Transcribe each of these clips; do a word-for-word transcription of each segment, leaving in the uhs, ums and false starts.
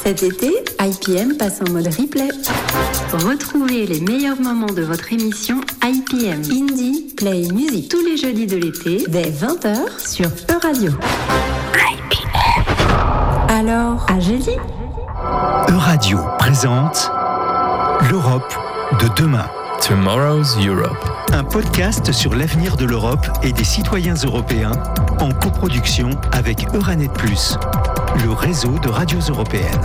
Cet été, I P M passe en mode replay. Retrouvez les meilleurs moments de votre émission I P M Indie Play Music tous les jeudis de l'été dès vingt heures sur Euradio. I P M. Alors, à jeudi. Euradio présente l'Europe de demain. Tomorrow's Europe. Un podcast sur l'avenir de l'Europe et des citoyens européens en coproduction avec Euranet plus, le réseau de radios européennes.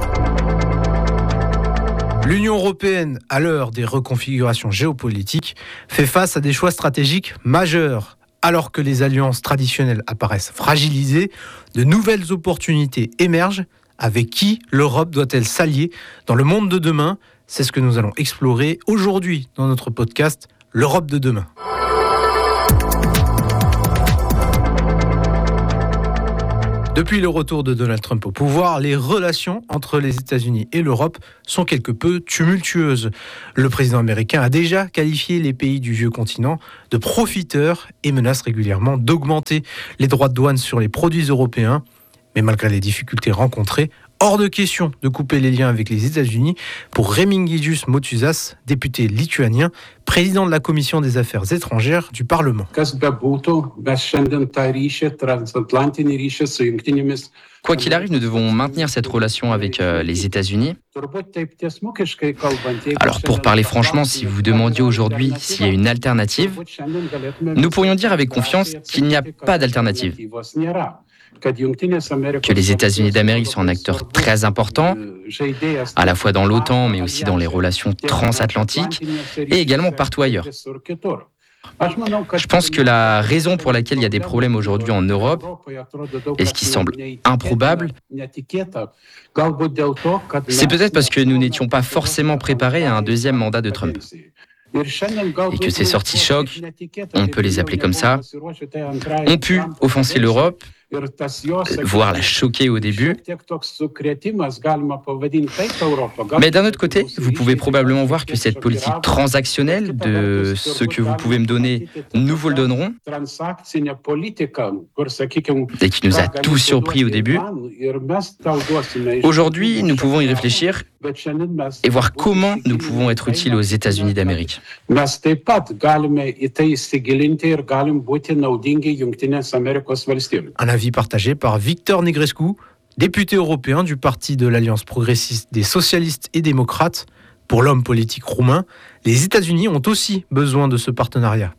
L'Union européenne, à l'heure des reconfigurations géopolitiques, fait face à des choix stratégiques majeurs. Alors que les alliances traditionnelles apparaissent fragilisées, de nouvelles opportunités émergent. Avec qui l'Europe doit-elle s'allier dans le monde de demain ? C'est ce que nous allons explorer aujourd'hui dans notre podcast L'Europe de demain. Depuis le retour de Donald Trump au pouvoir, les relations entre les États-Unis et l'Europe sont quelque peu tumultueuses. Le président américain a déjà qualifié les pays du vieux continent de profiteurs et menace régulièrement d'augmenter les droits de douane sur les produits européens. Mais malgré les difficultés rencontrées, hors de question de couper les liens avec les États-Unis pour Remigijus Motuzas, député lituanien, président de la Commission des Affaires étrangères du Parlement. Quoi qu'il arrive, nous devons maintenir cette relation avec euh, les États-Unis. Alors, pour parler franchement, si vous demandiez aujourd'hui s'il y a une alternative, nous pourrions dire avec confiance qu'il n'y a pas d'alternative. Que les États-Unis d'Amérique sont un acteur très important, à la fois dans l'OTAN, mais aussi dans les relations transatlantiques, et également partout ailleurs. Je pense que la raison pour laquelle il y a des problèmes aujourd'hui en Europe, et ce qui semble improbable, c'est peut-être parce que nous n'étions pas forcément préparés à un deuxième mandat de Trump. Et que ces sorties chocs, on peut les appeler comme ça, ont pu offenser l'Europe, voire la choquer au début. Mais d'un autre côté, vous pouvez probablement voir que cette politique transactionnelle de ce que vous pouvez me donner, nous vous le donnerons, et qui nous a tous surpris au début. Aujourd'hui, nous pouvons y réfléchir et voir comment nous pouvons être utiles aux États-Unis d'Amérique. Un avis partagé par Victor Negrescu, député européen du parti de l'Alliance progressiste des socialistes et démocrates. Pour l'homme politique roumain, les États-Unis ont aussi besoin de ce partenariat.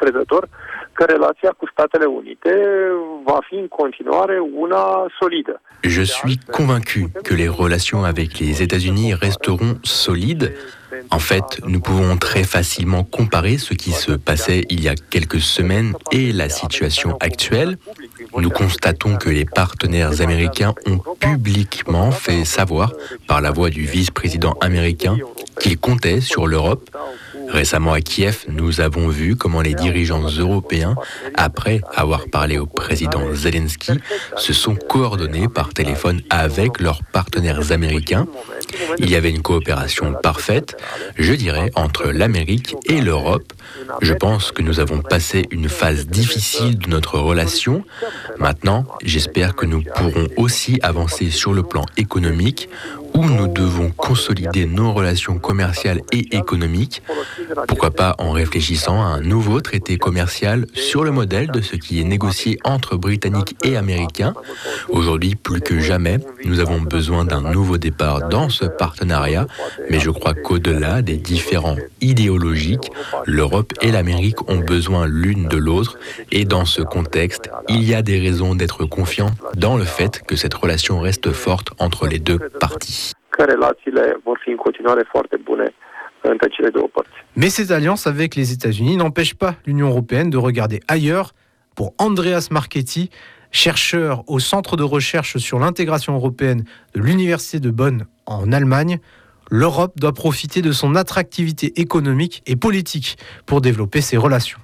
Je suis convaincu que les relations avec les États-Unis resteront solides. En fait, nous pouvons très facilement comparer ce qui se passait il y a quelques semaines et la situation actuelle. Nous constatons que les partenaires américains ont publiquement fait savoir, par la voix du vice-président américain, qu'ils comptaient sur l'Europe. Récemment à Kiev, nous avons vu comment les dirigeants européens, après avoir parlé au président Zelensky, se sont coordonnés par téléphone avec leurs partenaires américains. Il y avait une coopération parfaite, je dirais, entre l'Amérique et l'Europe. Je pense que nous avons passé une phase difficile de notre relation. Maintenant, j'espère que nous pourrons aussi avancer sur le plan économique, où nous devons consolider nos relations commerciales et économiques. Pourquoi pas en réfléchissant à un nouveau traité commercial sur le modèle de ce qui est négocié entre Britanniques et Américains. Aujourd'hui, plus que jamais, nous avons besoin d'un nouveau départ dans ce partenariat, mais je crois qu'au-delà des différends idéologiques, l'Europe et l'Amérique ont besoin l'une de l'autre, et dans ce contexte, il y a des raisons d'être confiant dans le fait que cette relation reste forte entre les deux parties. Mais ces alliances avec les États-Unis n'empêchent pas l'Union européenne de regarder ailleurs. Pour Andreas Marchetti, chercheur au Centre de recherche sur l'intégration européenne de l'Université de Bonn en Allemagne, l'Europe doit profiter de son attractivité économique et politique pour développer ses relations.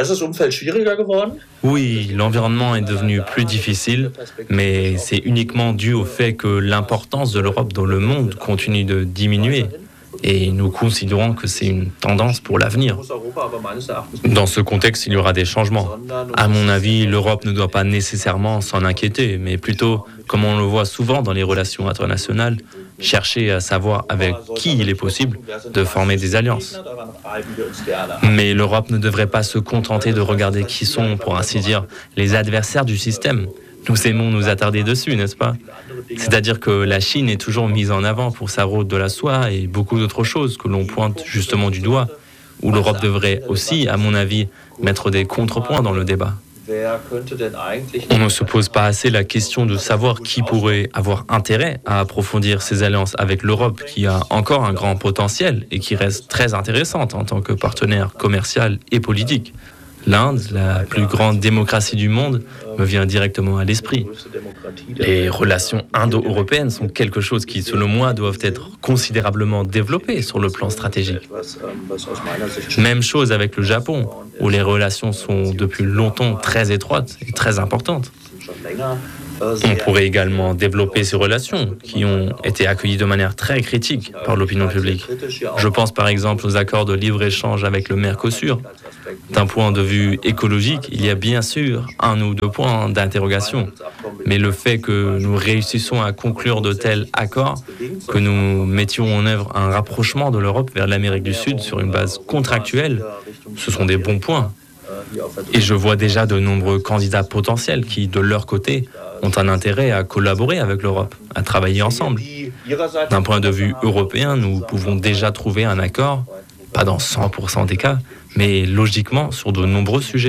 Oui, l'environnement est devenu plus difficile, mais c'est uniquement dû au fait que l'importance de l'Europe dans le monde continue de diminuer. et nous considérons que c'est une tendance pour l'avenir. Dans ce contexte, il y aura des changements. À mon avis, l'Europe ne doit pas nécessairement s'en inquiéter, mais plutôt, comme on le voit souvent dans les relations internationales, chercher à savoir avec qui il est possible de former des alliances. Mais l'Europe ne devrait pas se contenter de regarder qui sont, pour ainsi dire, les adversaires du système. Nous aimons nous attarder dessus, n'est-ce pas ? C'est-à-dire que la Chine est toujours mise en avant pour sa route de la soie et beaucoup d'autres choses que l'on pointe justement du doigt, où l'Europe devrait aussi, à mon avis, mettre des contrepoints dans le débat. On ne se pose pas assez la question de savoir qui pourrait avoir intérêt à approfondir ses alliances avec l'Europe, qui a encore un grand potentiel et qui reste très intéressante en tant que partenaire commercial et politique. L'Inde, la plus grande démocratie du monde, me vient directement à l'esprit. Les relations indo-européennes sont quelque chose qui, selon moi, doivent être considérablement développées sur le plan stratégique. Même chose avec le Japon, où les relations sont depuis longtemps très étroites et très importantes. On pourrait également développer ces relations qui ont été accueillies de manière très critique par l'opinion publique. Je pense par exemple aux accords de libre-échange avec le Mercosur. D'un point de vue écologique, il y a bien sûr un ou deux points d'interrogation. Mais le fait que nous réussissons à conclure de tels accords, que nous mettions en œuvre un rapprochement de l'Europe vers l'Amérique du Sud sur une base contractuelle, ce sont des bons points. Et je vois déjà de nombreux candidats potentiels qui, de leur côté, ont un intérêt à collaborer avec l'Europe, à travailler ensemble. D'un point de vue européen, nous pouvons déjà trouver un accord, pas dans cent pour cent des cas, mais logiquement sur de nombreux sujets.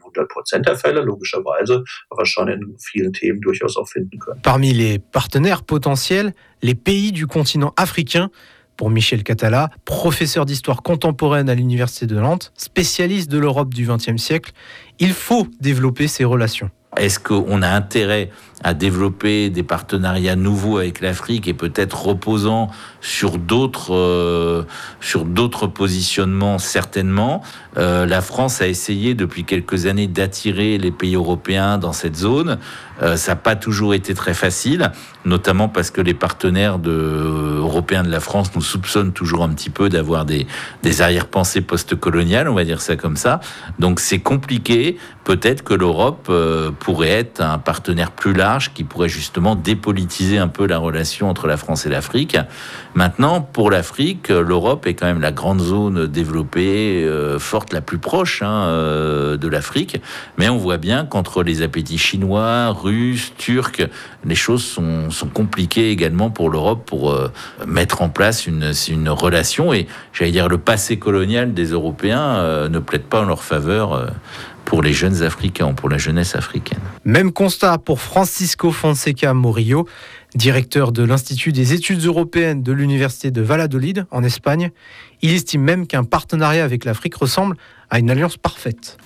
Parmi les partenaires potentiels, les pays du continent africain. Pour Michel Catala, professeur d'histoire contemporaine à l'Université de Nantes, spécialiste de l'Europe du vingtième siècle, il faut développer ces relations. Est-ce qu'on a intérêt à développer des partenariats nouveaux avec l'Afrique et peut-être reposant sur d'autres, euh, sur d'autres positionnements certainement. Euh, la France a essayé depuis quelques années d'attirer les pays européens dans cette zone. Euh, ça n'a pas toujours été très facile, notamment parce que les partenaires de, euh, européens de la France nous soupçonnent toujours un petit peu d'avoir des, des arrière-pensées post-coloniales, on va dire ça comme ça. Donc c'est compliqué. Peut-être que l'Europe euh, pourrait être un partenaire plus large qui pourrait justement dépolitiser un peu la relation entre la France et l'Afrique. Maintenant, pour l'Afrique, l'Europe est quand même la grande zone développée, euh, forte, la plus proche hein, euh, de l'Afrique. Mais on voit bien qu'entre les appétits chinois, russes, turcs, les choses sont, sont compliquées également pour l'Europe pour euh, mettre en place une, une relation. Et j'allais dire, le passé colonial des Européens euh, ne plaide pas en leur faveur euh, pour les jeunes Africains, pour la jeunesse africaine. Même constat pour Francisco Fonseca Morillo, directeur de l'Institut des études européennes de l'Université de Valladolid, en Espagne. Il estime même qu'un partenariat avec l'Afrique ressemble à une alliance parfaite.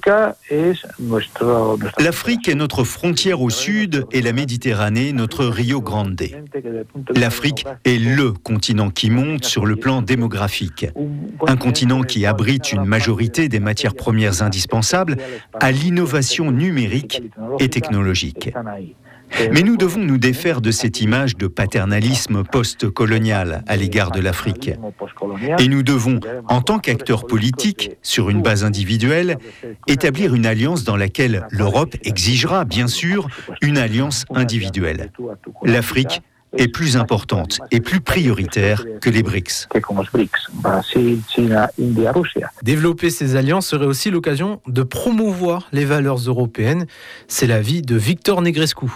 L'Afrique est notre frontière au sud et la Méditerranée notre Rio Grande. L'Afrique est le continent qui monte sur le plan démographique. Un continent qui abrite une majorité des matières premières indispensables à l'innovation numérique et technologique. Mais nous devons nous défaire de cette image de paternalisme post-colonial à l'égard de l'Afrique. Et nous devons, en tant qu'acteurs politiques, sur une base individuelle, établir une alliance dans laquelle l'Europe exigera, bien sûr, une alliance individuelle. L'Afrique est plus importante et plus prioritaire que les B R I C S. Développer ces alliances serait aussi l'occasion de promouvoir les valeurs européennes. C'est l'avis de Victor Negrescu.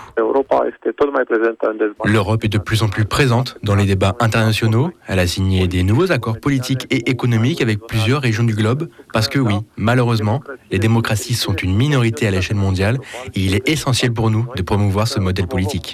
L'Europe est de plus en plus présente dans les débats internationaux. Elle a signé des nouveaux accords politiques et économiques avec plusieurs régions du globe. Parce que oui, malheureusement, les démocraties sont une minorité à l'échelle mondiale et il est essentiel pour nous de promouvoir ce modèle politique.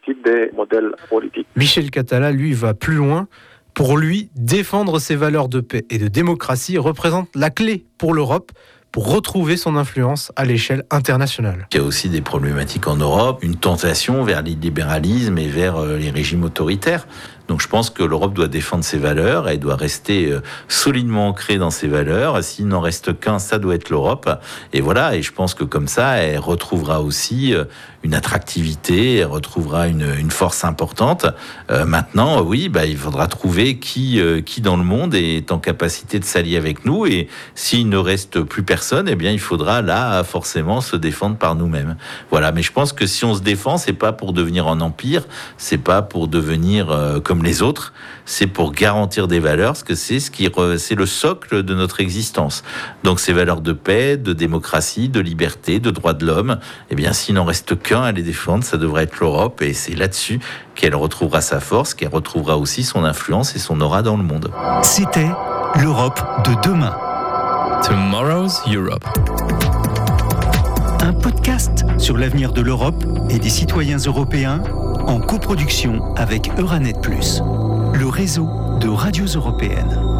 Michel Catala, lui, va plus loin. Pour lui, défendre ces valeurs de paix et de démocratie représente la clé pour l'Europe pour retrouver son influence à l'échelle internationale. Il y a aussi des problématiques en Europe, une tentation vers l'illibéralisme et vers les régimes autoritaires. Donc je pense que l'Europe doit défendre ses valeurs, elle doit rester solidement ancrée dans ses valeurs. S'il n'en reste qu'un, ça doit être l'Europe. Et voilà, et je pense que comme ça, elle retrouvera aussi une attractivité, elle retrouvera une, une force importante. Euh, maintenant, oui, bah, il faudra trouver qui, euh, qui dans le monde est en capacité de s'allier avec nous. Et s'il ne reste plus personne, eh bien, il faudra là forcément se défendre par nous-mêmes. Voilà. Mais je pense que si on se défend, c'est pas pour devenir un empire, c'est pas pour devenir euh, comme les autres, c'est pour garantir des valeurs, parce que c'est ce qui, re, c'est le socle de notre existence. Donc ces valeurs de paix, de démocratie, de liberté, de droits de l'homme, eh bien, s'il n'en reste qu'un à les défendre, ça devrait être l'Europe, et c'est là-dessus qu'elle retrouvera sa force, qu'elle retrouvera aussi son influence et son aura dans le monde. C'était l'Europe de demain. Tomorrow's Europe. Un podcast sur l'avenir de l'Europe et des citoyens européens en coproduction avec Euranet plus, le réseau de radios européennes.